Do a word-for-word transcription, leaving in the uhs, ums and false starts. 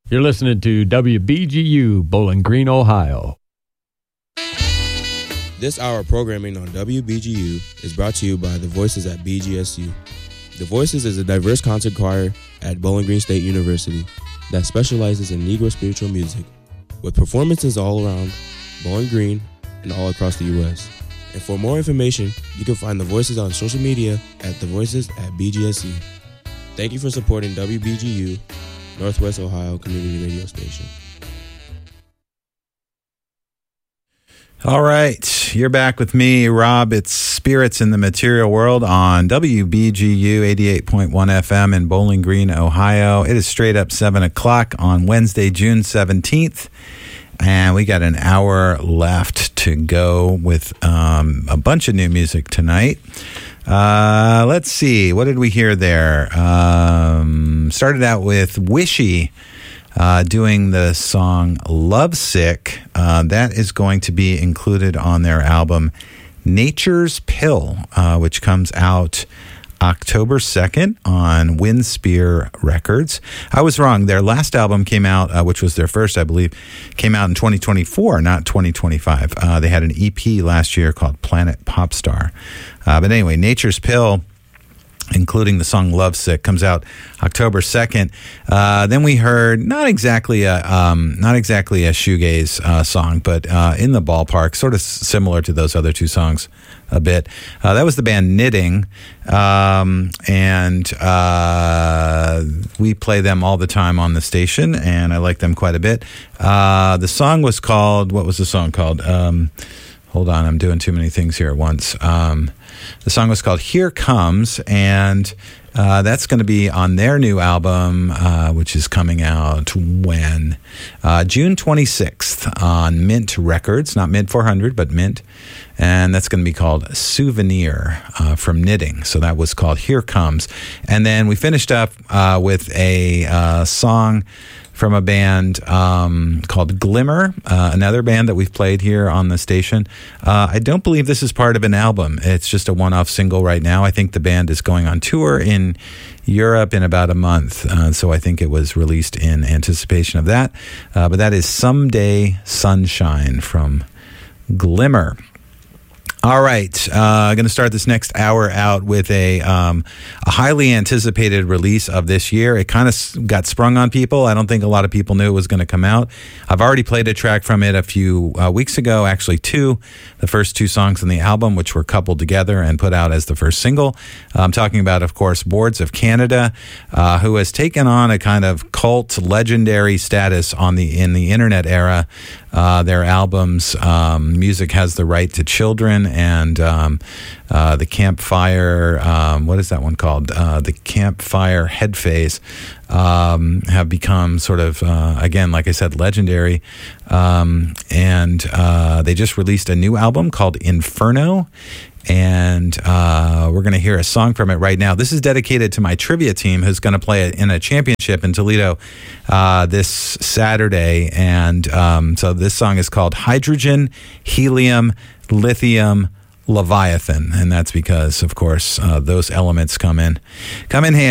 You're listening to W B G U, Bowling Green, Ohio. This hour of programming on W B G U is brought to you by The Voices at B G S U. The Voices is a diverse concert choir at Bowling Green State University that specializes in Negro spiritual music, with performances all around Bowling Green and all across the U S. And for more information, you can find The Voices on social media at The Voices at B G S U. Thank you for supporting W B G U, Northwest Ohio Community Radio Station. All right, you're back with me, Rob. It's Spirits in the Material World on W B G U eighty-eight point one F M in Bowling Green, Ohio. It is straight up seven o'clock on Wednesday, June seventeenth, and we got an hour left to go with um, a bunch of new music tonight. Uh, let's see, what did we hear there? Um, started out with Wishy. Uh, doing the song Lovesick. Uh, that is going to be included on their album Nature's Pill, uh, which comes out October second on Windspear Records. I was wrong. Their last album came out, uh, which was their first, I believe, came out in twenty twenty-four, not twenty twenty-five. Uh, they had an E P last year called Planet Popstar. Uh, but anyway, Nature's Pill, including the song Lovesick, comes out October second. Uh, then we heard not exactly a um, not exactly a shoegaze uh, song, but uh, in the ballpark, sort of similar to those other two songs a bit. Uh, that was the band Knitting, um, and uh, we play them all the time on the station, and I like them quite a bit. Uh, the song was called, what was the song called? Um, hold on, I'm doing too many things here at once. Um, The song was called Here Comes, and uh, that's going to be on their new album, uh, which is coming out when? Uh, June twenty-sixth on Mint Records, not Mint four hundred, but Mint, and that's going to be called Souvenir uh, from Knitting. So that was called Here Comes. And then we finished up uh, with a uh, song from a band um, called Glimmer, uh, another band that we've played here on the station. Uh, I don't believe this is part of an album. It's just a one-off single right now. I think the band is going on tour in Europe in about a month, uh, so I think it was released in anticipation of that. Uh, but that is Someday Sunshine from Glimmer. All right, uh, going to start this next hour out with a um, a highly anticipated release of this year. It kind of got sprung on people. I don't think a lot of people knew it was going to come out. I've already played a track from it a few uh, weeks ago, actually two, the first two songs in the album, which were coupled together and put out as the first single. I'm talking about, of course, Boards of Canada, uh, who has taken on a kind of cult legendary status on the in the internet era. Uh, their albums, um, Music Has the Right to Children, and um, uh, the Campfire, um, what is that one called? Uh, the Campfire Head Phase, um, have become sort of, uh, again, like I said, legendary. Um, and uh, they just released a new album called Inferno. And uh, we're going to hear a song from it right now. This is dedicated to my trivia team, who's going to play in a championship in Toledo uh, this Saturday. And um, so this song is called Hydrogen, Helium, Lithium, Leviathan. And that's because, of course, uh, those elements come in, come in handy.